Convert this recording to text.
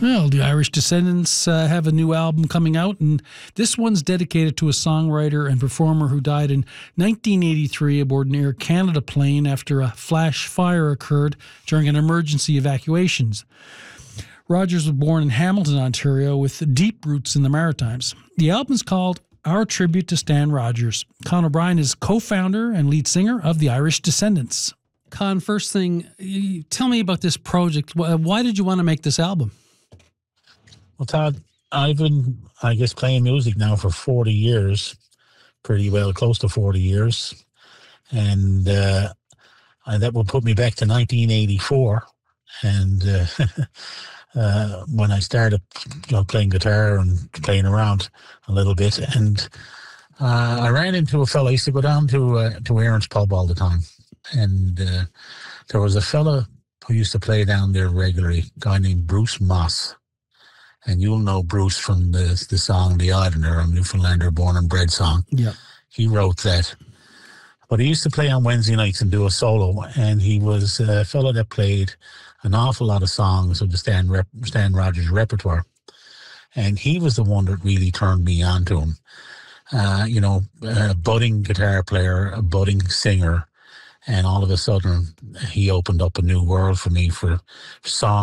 Well, the Irish Descendants have a new album coming out, and this one's dedicated to a songwriter and performer who died in 1983 aboard an Air Canada plane after a flash fire occurred during an emergency evacuations. Rogers was born in Hamilton, Ontario, with deep roots in the Maritimes. The album is called Our Tribute to Stan Rogers. Con O'Brien is co-founder and lead singer of the Irish Descendants. Con, first thing, tell me about this project. Why did you want to make this album? Well, Todd, I've been, playing music now for 40 years, pretty well, close to 40 years. And that will put me back to 1984. And when I started playing guitar and playing around a little bit. And I ran into a fella. I used to go down to Aaron's pub all the time. And there was a fella who used to play down there regularly, a guy named Bruce Moss. And you'll know Bruce from the song The Islander, a Newfoundlander born and bred song. Yeah. He wrote that. But he used to play on Wednesday nights and do a solo. And he was a fellow that played an awful lot of songs of the Stan Rogers repertoire. And he was the one that really turned me on to him. A budding guitar player, a budding singer. And all of a sudden, he opened up a new world for me for songs.